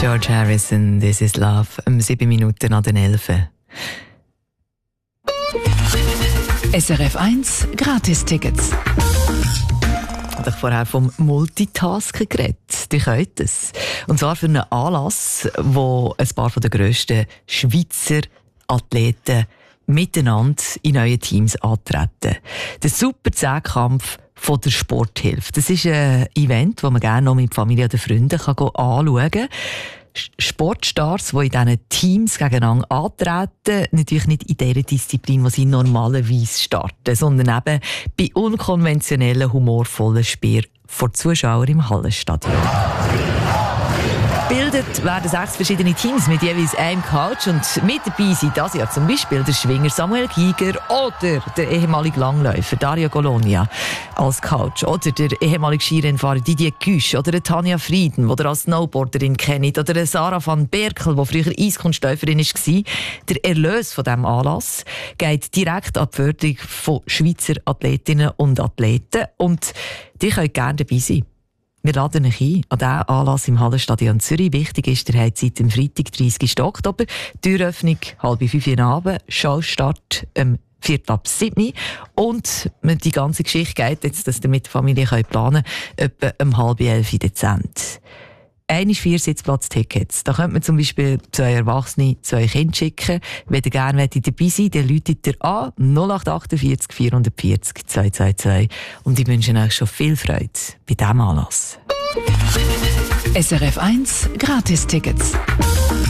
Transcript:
George Harrison, This is Love, 7 Minuten an den 11. SRF 1 Gratis-Tickets. Ich habe vorher vom Multitasken geredet. Die können es. Und zwar für einen Anlass, wo ein paar der grössten Schweizer Athleten miteinander in neuen Teams antreten. Der Super-10-Kampf von der Sporthilfe. Das ist ein Event, das man gerne noch mit Familie oder Freunden anschauen kann. Sportstars, die in diesen Teams gegeneinander antreten, natürlich nicht in der Disziplin, die sie normalerweise starten, sondern eben bei unkonventionellen, humorvollen Spielen vor Zuschauern im Hallenstadion. Gebildet werden 6 verschiedene Teams mit jeweils einem Coach und mit dabei sind das Jahr zum Beispiel der Schwinger Samuel Giger oder der ehemalige Langläufer Dario Golonia als Coach oder der ehemalige Skirennfahrer Didier Güsch oder der Tanja Frieden, die ihr als Snowboarderin kennt, oder der Sarah van Berkel, die früher Eiskunstläuferin war. Der Erlös von diesem Anlass geht direkt an die Förderung von Schweizer Athletinnen und Athleten und die können gerne dabei sein. Wir laden euch ein an diesen Anlass im Hallenstadion Zürich. Wichtig ist, ihr habt seit dem Freitag, 30. Oktober, Türöffnung 4:30 Uhr Abend, Showstart 4:07 und die ganze Geschichte geht jetzt, dass ihr mit der Familie planen könnt, etwa 10:30 Dezember. 4 Sitzplatz-Tickets. Da könnt man zum Beispiel 2 Erwachsene, 2 Kinder schicken. Wenn ihr gerne dabei seid, dann ruft ihr an 0848 440 222. Und ich wünsche euch schon viel Freude bei diesem Anlass. SRF 1 Gratis-Tickets.